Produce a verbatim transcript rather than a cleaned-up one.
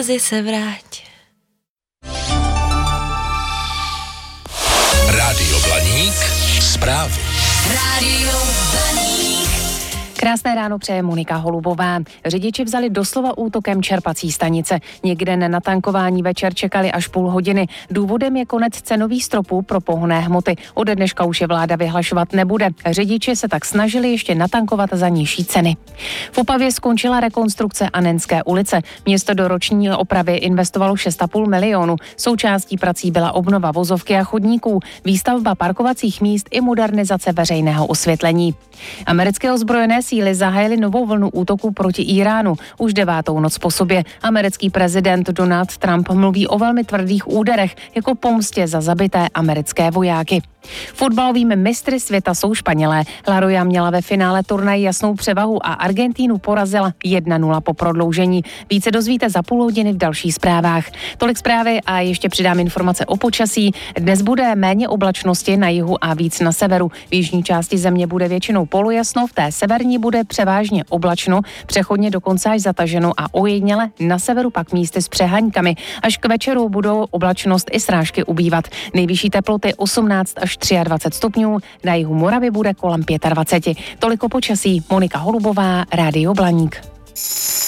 brzy se vrátí. Rádio Blaník, zprávy. Rádio Blaník. Krásné ráno přeje Monika Holubová. Řidiči vzali doslova útokem čerpací stanice. Někde na natankování večer čekali až půl hodiny. Důvodem je konec cenových stropů pro pohonné hmoty. Ode dneška už je vláda vyhlašovat nebude. Řidiči se tak snažili ještě natankovat za nižší ceny. V Opavě skončila rekonstrukce Anenské ulice. Město do roční opravy investovalo šest a půl milionu. Součástí prací byla obnova vozovky a chodníků, výstavba parkovacích míst i modernizace veřejného osvětlení. Americké ozbrojené síly zahájily novou vlnu útoků proti Íránu. Už devátou noc po sobě. Americký prezident Donald Trump mluví o velmi tvrdých úderech jako pomstě za zabité americké vojáky. Fotbalovými mistry světa jsou Španělé. La Roja měla ve finále turnaje jasnou převahu a Argentínu porazila jedna nula po prodloužení. Více dozvíte za půl hodiny v dalších zprávách. Tolik zprávy a ještě přidám informace o počasí. Dnes bude méně oblačnosti na jihu a víc na severu. V jižní části země bude většinou polojasno, v té severní bude převážně oblačno, přechodně dokonce až zataženo a ojediněle na severu pak místy s přeháňkami. Až k večeru budou oblačnost i srážky ubývat. Nejvyšší teploty osmnáct až dvacet tři stupňů, na jihu Moravy bude kolem dvacet pět. Toliko počasí, Monika Holubová, Rádio Blaník.